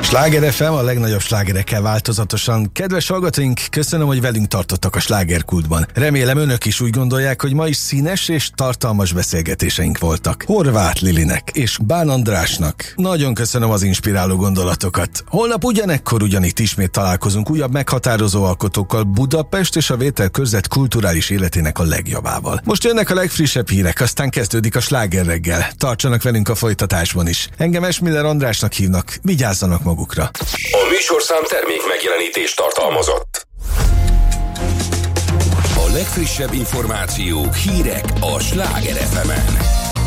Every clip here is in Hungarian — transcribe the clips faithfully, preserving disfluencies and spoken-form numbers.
Sláger ef em, a legnagyobb slágerekkel változatosan. Kedves hallgatóink, köszönöm, hogy velünk tartottak a slágerkultban. Remélem önök is úgy gondolják, hogy ma is színes és tartalmas beszélgetéseink voltak. Horváth Lilinek és Bán Andrásnak nagyon köszönöm az inspiráló gondolatokat. Holnap ugyanekkor ugyanitt ismét találkozunk újabb meghatározó alkotókkal, Budapest és a Vételkörzet kulturális életének a legjobbával. Most jönnek a legfrissebb hírek, aztán kezdődik a sláger reggel. Tartsanak velünk a folytatásban is. Engem Esmiller Andrásnak hívnak, vigyázzanak magukra. A műsorszám termék megjelenítést tartalmazott. A legfrissebb információk, hírek a Sláger ef emen.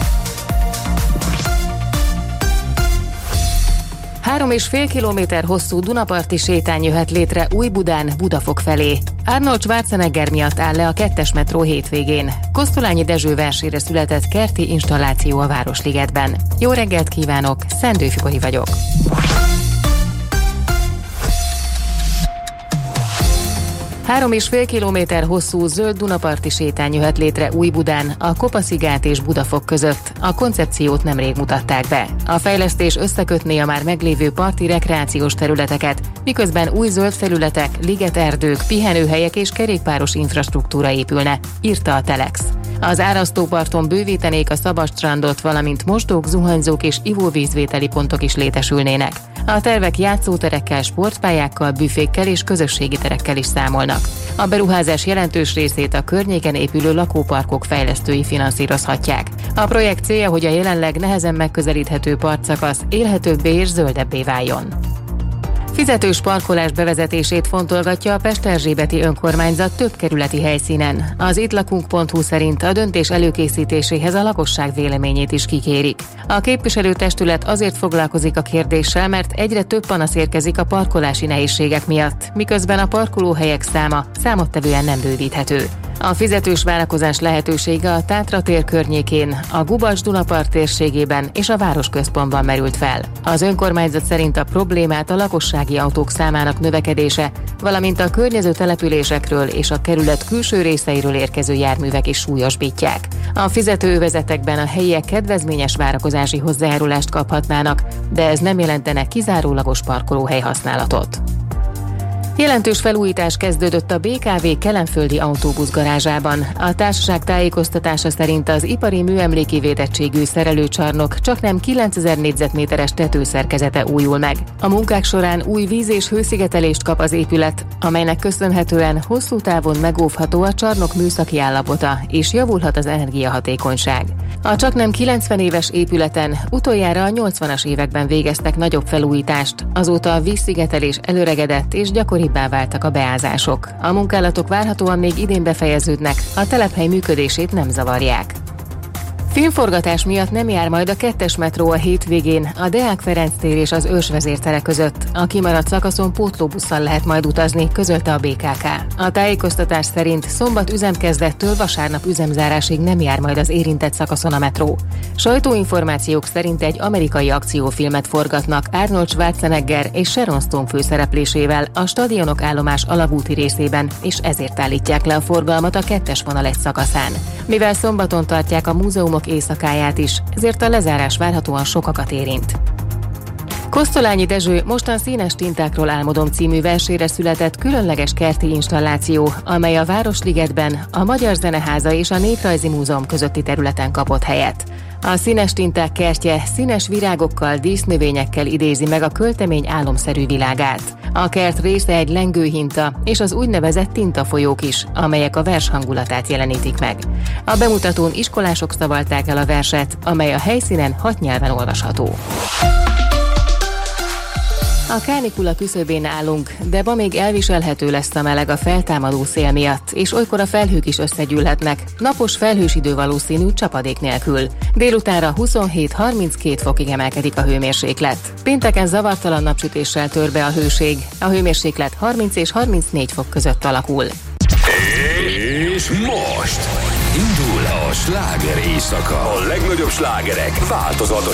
Három és fél kilométer hosszú dunaparti sétány jöhet létre Újbudán Budafok felé. Arnold Schwarzenegger miatt áll le a kettes metró hétvégén. Kosztolányi Dezső versére született kerti installáció a Városligetben. Jó reggelt kívánok, Szendő Fikori vagyok. Három és fél kilométer hosszú zöld dunaparti sétány jöhet létre Újbudán, a Kopaszigát és Budafok között. A koncepciót nemrég mutatták be. A fejlesztés összekötné a már meglévő parti rekreációs területeket, miközben új zöld felületek, ligeterdők, pihenőhelyek és kerékpáros infrastruktúra épülne, írta a Telex. Az árasztóparton bővítenék a szabadstrandot, valamint mosdók, zuhanyzók és ivóvízvételi pontok is létesülnének. A tervek játszóterekkel, sportpályákkal, büfékkel és közösségi terekkel is számolnak. A beruházás jelentős részét a környéken épülő lakóparkok fejlesztői finanszírozhatják. A projekt célja, hogy a jelenleg nehezen megközelíthető partszakasz élhetőbbé és zöldebbé váljon. Fizetős parkolás bevezetését fontolgatja a Pesterzsébeti önkormányzat több kerületi helyszínen. Az ittlakunk pont hu szerint a döntés előkészítéséhez a lakosság véleményét is kikérik. A képviselőtestület azért foglalkozik a kérdéssel, mert egyre több panasz érkezik a parkolási nehézségek miatt, miközben a parkolóhelyek száma számottevően nem bővíthető. A fizetős várakozás lehetősége a Tátra tér környékén, a Gubacs-Dunapart térségében és a városközpontban merült fel. Az önkormányzat szerint a problémát a lakossági autók számának növekedése, valamint a környező településekről és a kerület külső részeiről érkező járművek is súlyosbítják. A fizetőövezetekben a helyiek kedvezményes várakozási hozzájárulást kaphatnának, de ez nem jelentene kizárólagos parkolóhely használatot. Jelentős felújítás kezdődött a bé ká vé kelenföldi autóbuszgarázsában. A társaság tájékoztatása szerint az ipari műemléki védettségű szerelőcsarnok csaknem kilencezer négyzetméteres tetőszerkezete újul meg. A munkák során új víz- és hőszigetelést kap az épület, amelynek köszönhetően hosszú távon megóvható a csarnok műszaki állapota, és javulhat az energiahatékonyság. A csaknem kilencven éves épületen utoljára a nyolcvanas években végeztek nagyobb felújítást, azóta a vízszigetelés előregedett és gyakoribbá váltak a beázások. A munkálatok várhatóan még idén befejeződnek, a telephely működését nem zavarják. Filmforgatás miatt nem jár majd a kettes metró a hétvégén a Deák Ferenc tér és az Ősvezértere között. A kimaradt szakaszon pótlóbusszal lehet majd utazni, közölte a bé ká ká. A tájékoztatás szerint szombat üzemkezdettől vasárnap üzemzárásig nem jár majd az érintett szakaszon a metró. Sajtóinformációk szerint egy amerikai akciófilmet forgatnak Arnold Schwarzenegger és Sharon Stone főszereplésével a stadionok állomás alagúti részében, és ezért állítják le a forgalmat a kettes vonal egy szakaszán. Mivel szombaton tartják a múzeumok éjszakáját is, ezért a lezárás várhatóan sokakat érint. Kosztolányi Dezső mostan színes tintákról álmodom című versére született különleges kerti installáció, amely a Városligetben, a Magyar Zeneháza és a Néprajzi Múzeum közötti területen kapott helyet. A színes tinták kertje színes virágokkal, dísznövényekkel idézi meg a költemény álomszerű világát. A kert része egy lengőhinta és az úgynevezett tintafolyók is, amelyek a vers hangulatát jelenítik meg. A bemutatón iskolások szavalták el a verset, amely a helyszínen hat nyelven olvasható. A kánikula küszöbén állunk, de ma még elviselhető lesz a meleg a feltámadó szél miatt, és olykor a felhők is összegyűlhetnek, napos felhős idő valószínű csapadék nélkül. Délutánra huszonhét-harminckét fokig emelkedik a hőmérséklet. Pénteken zavartalan napsütéssel tör be a hőség, a hőmérséklet harminc és harmincnégy fok között alakul. És most indul a sláger éjszaka. A legnagyobb slágerek változatos